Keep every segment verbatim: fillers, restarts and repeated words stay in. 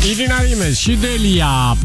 Irina Rimes și Delia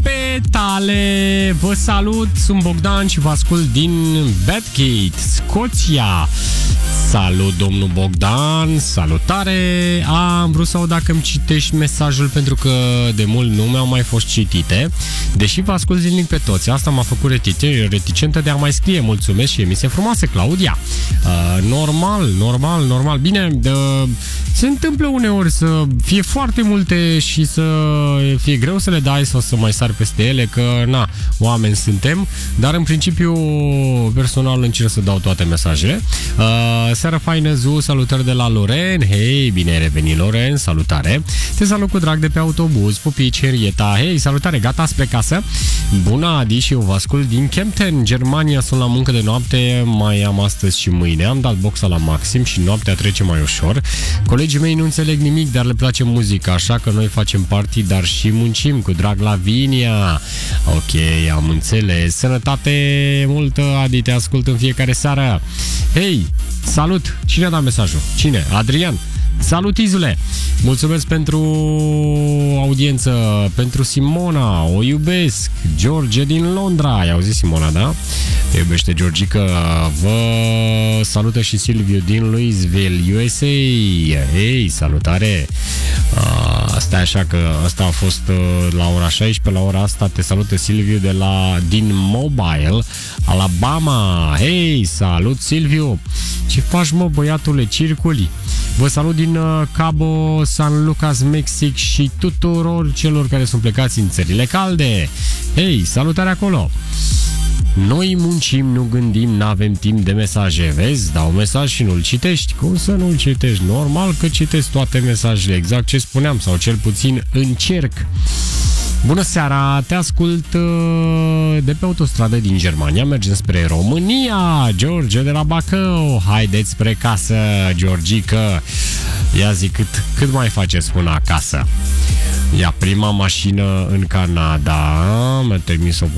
Petale. Vă salut, sunt Bogdan și vă ascult din Bathgate, Scoția. Salut, domnul Bogdan, salutare. Am vrut să aud dacă îmi citești mesajul, pentru că de mult nu mi-au mai fost citite, deși vă ascult zilnic pe toți. Asta m-a făcut reticentă de a mai scrie. Mulțumesc și emisie frumoasă, Claudia. uh, Normal, normal, normal. Bine, de, se întâmplă uneori să fie foarte multe și să fie greu să le dai sau să mai sari peste ele, că na, oameni suntem, dar în principiu personal încerc să dau toate mesajele. uh, Seară faină, Zu, salutări de la Loren. Hei, bine ai revenit, Loren, salutare. Te salut cu drag de pe autobuz, pupici, Henrieta. Hei, salutare, gata spre casă? Bună, Adi, și eu vă ascult din Kempten, Germania. Sunt la muncă de noapte, mai am astăzi și mâine. Am dat boxa la maxim și noaptea trece mai ușor. Colegii mei nu înțeleg nimic, dar le place muzica, așa că noi facem party, dar și muncim. Cu drag, Lavinia. Ok, am înțeles. Sănătate multă, Adi, te ascult în fiecare seară. Hei, salut! Cine a dat mesajul? Cine? Adrian. Salut, Izule! Mulțumesc pentru audiență, pentru Simona, o iubesc. George din Londra. Ai auzit, Simona, da? Te iubește Georgica. Vă salută și Silviu din Louisville, U S A. Hei, salutare! Uh, stai așa că asta a fost uh, la ora șaisprezece, la ora asta te salută Silviu de la, din Mobile, Alabama. Hei, salut, Silviu! Ce faci, mă, băiatule, circuli? Vă salut din uh, Cabo San Lucas, Mexic, și tuturor celor care sunt plecați în țările calde. Hei, salutare acolo! Noi muncim, nu gândim, n-avem timp de mesaje. Vezi? Dau mesaj și nu-l citești. Cum să nu-l citești? Normal că citesc toate mesajele, exact ce spuneam, sau cel puțin încerc. Bună seara, te ascult uh, de pe autostradă din Germania, mergem spre România. George de la Bacău. Haideți spre casă, Georgică. Ia zi, cât, cât mai faceți până acasă? Ia, prima mașină în Canada. Mi-a trimis o